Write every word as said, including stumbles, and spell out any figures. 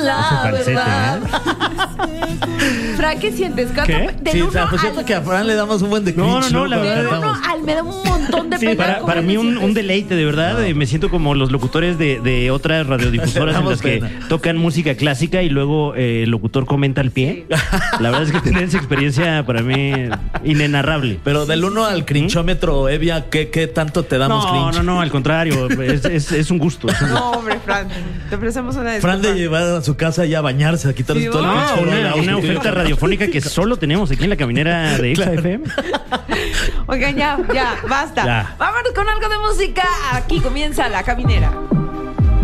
la falsete, verdad. ¿eh? Fran, ¿qué sientes? ¿Cuánto- ¿Qué? Del Sí, o uno sea, pues al- siento que a Fran le damos un buen de No, no, cringe, no, la cuando del verdad- uno cantamos. al me da un montón de Sí, pena. para, ¿Cómo para te mí un, sientes? un deleite, de verdad. Eh, Me siento como los locutores de, de otras radiodifusoras en Damos las que pena. tocan música clásica y luego eh, el locutor comenta al pie. La verdad es que tener esa experiencia para mí inenarrable. Pero del uno al crinchómetro, Evia, ¿qué, qué tanto te damos No, cringe? no, no, al contrario. Es, es- es un gusto. es un gusto. No, hombre, Fran, te ofrecemos una disculpa. Fran de llevar a su casa ya a bañarse, a quitarse Sí, todo el no, pinche olor Una, a una auto. oferta radiofónica que solo tenemos aquí en la caminera de Exa F M. Oigan, ya, ya, basta. Ya. Vámonos con algo de música. Aquí comienza La Caminera.